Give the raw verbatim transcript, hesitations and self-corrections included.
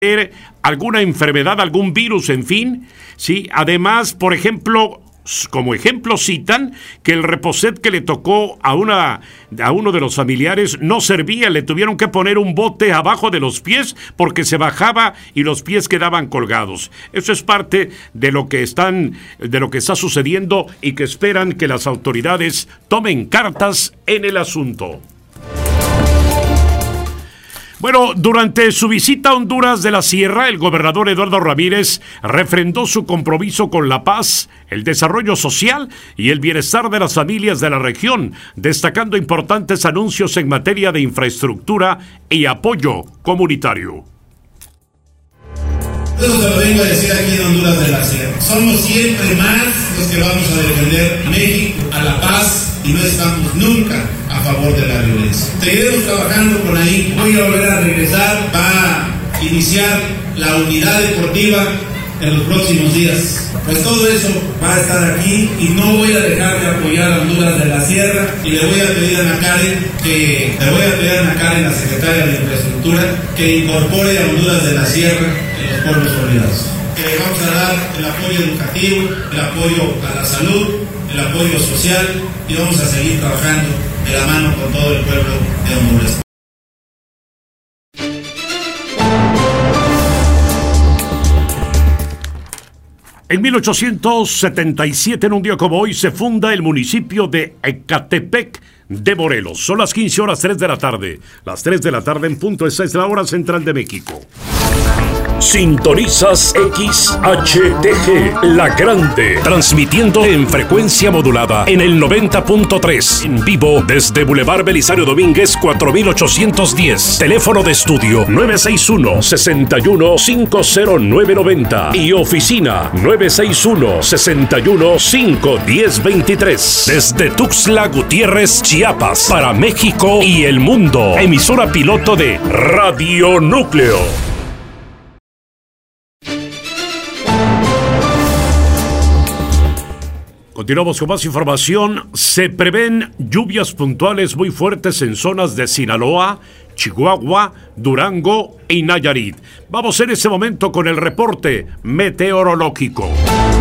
alguna enfermedad, algún virus, en fin, ¿sí? Además, por ejemplo, como ejemplo citan que el reposet que le tocó a una a uno de los familiares no servía, le tuvieron que poner un bote abajo de los pies porque se bajaba y los pies quedaban colgados. Eso es parte de lo que están de lo que está sucediendo y que esperan que las autoridades tomen cartas en el asunto. Bueno, durante su visita a Honduras de la Sierra, el gobernador Eduardo Ramírez refrendó su compromiso con la paz, el desarrollo social y el bienestar de las familias de la región, destacando importantes anuncios en materia de infraestructura y apoyo comunitario. Eso te lo vengo a decir aquí en Honduras de la Sierra. Somos siempre más los que vamos a defender a México, a la paz, y no estamos nunca a favor de la violencia. Seguiremos trabajando con ahí. Voy a volver a regresar. Va a iniciar la unidad deportiva en los próximos días. Pues todo eso va a estar aquí y no voy a dejar de apoyar a Honduras de la Sierra, y le voy a pedir a Ana Karen que le voy a pedir a Ana Karen, la secretaria de Infraestructura, que incorpore a Honduras de la Sierra en los pueblos olvidados. Que le vamos a dar el apoyo educativo, el apoyo a la salud, el apoyo social, y vamos a seguir trabajando de la mano con todo el pueblo de Honduras. En mil ochocientos setenta y siete, en un día como hoy, se funda el municipio de Ecatepec de Morelos. Son las quince horas tres de la tarde. Las tres de la tarde en punto. Esa es la hora central de México. Sintonizas X H T G, La Grande, transmitiendo en frecuencia modulada en el noventa punto tres, en vivo desde Boulevard Belisario Domínguez cuatro mil ochocientos diez, teléfono de estudio nueve seis uno, seis uno cinco cero nueve nueve cero y oficina nueve seis uno, seis uno cinco uno cero dos tres, desde Tuxtla Gutiérrez, Chiapas, para México y el mundo, emisora piloto de Radio Núcleo. Continuamos con más información. Se prevén lluvias puntuales muy fuertes en zonas de Sinaloa, Chihuahua, Durango y Nayarit. Vamos en este momento con el reporte meteorológico.